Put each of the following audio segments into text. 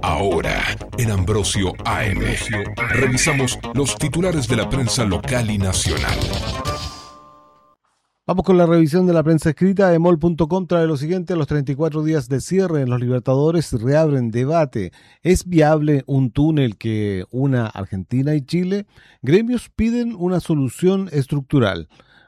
Ahora, en Ambrosio AM, revisamos los titulares de la prensa local y nacional. Vamos con la revisión de la prensa escrita. Emol.com trae lo siguiente: a los 34 días de cierre en los Libertadores reabren debate. ¿Es viable un túnel que una Argentina y Chile? Gremios piden una solución estructural.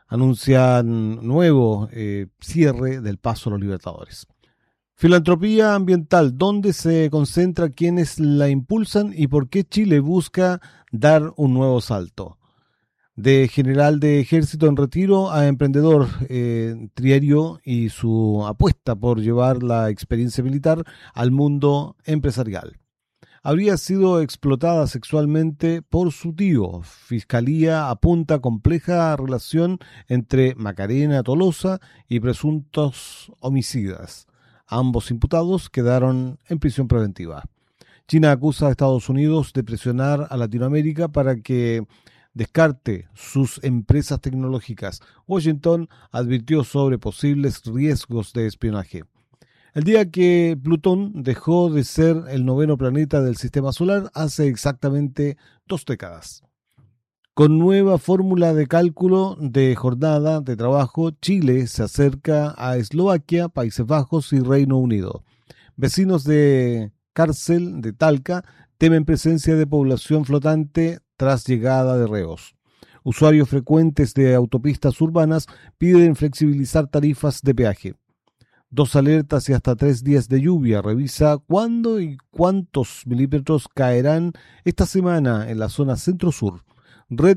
Anuncian nuevo cierre del paso a los Libertadores. Filantropía ambiental: ¿dónde se concentra, quiénes la impulsan y por qué Chile busca dar un nuevo salto? De general de ejército en retiro a emprendedor, Trierio y su apuesta por llevar la experiencia militar al mundo empresarial. Habría sido explotada sexualmente por su tío. Fiscalía apunta compleja relación entre Macarena Tolosa y presuntos homicidas. Ambos imputados quedaron en prisión preventiva. China acusa a Estados Unidos de presionar a Latinoamérica para que descarte sus empresas tecnológicas. Washington advirtió sobre posibles riesgos de espionaje. El día que Plutón dejó de ser el 9º planeta del Sistema Solar hace exactamente 2 décadas. Con nueva fórmula de cálculo de jornada de trabajo, Chile se acerca a Eslovaquia, Países Bajos y Reino Unido. Vecinos de cárcel de Talca temen presencia de población flotante tras llegada de reos. Usuarios frecuentes de autopistas urbanas piden flexibilizar tarifas de peaje. 2 alertas y hasta 3 días de lluvia. Revisa cuándo y cuántos milímetros caerán esta semana en la zona centro-sur. Red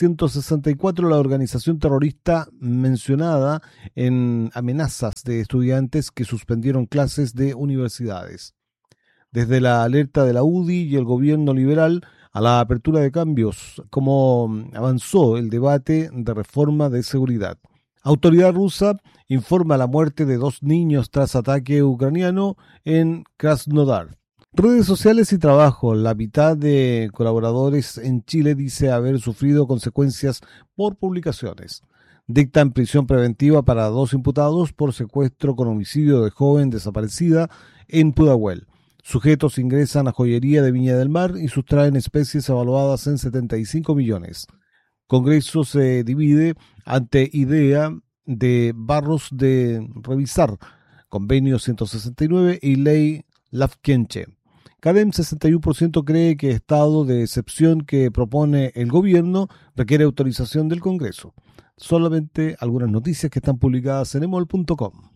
764, la organización terrorista mencionada en amenazas de estudiantes que suspendieron clases de universidades. Desde la alerta de la UDI y el gobierno liberal a la apertura de cambios, cómo avanzó el debate de reforma de seguridad. Autoridad rusa informa la muerte de 2 niños tras ataque ucraniano en Krasnodar. Redes sociales y trabajo. La mitad de colaboradores en Chile dice haber sufrido consecuencias por publicaciones. Dictan prisión preventiva para 2 imputados por secuestro con homicidio de joven desaparecida en Pudahuel. Sujetos ingresan a joyería de Viña del Mar y sustraen especies evaluadas en 75 millones. Congreso se divide ante idea de Barros de revisar convenio 169 y ley Lafkenche. CADEM 61% cree que estado de excepción que propone el gobierno requiere autorización del Congreso. Solamente algunas noticias que están publicadas en emol.com.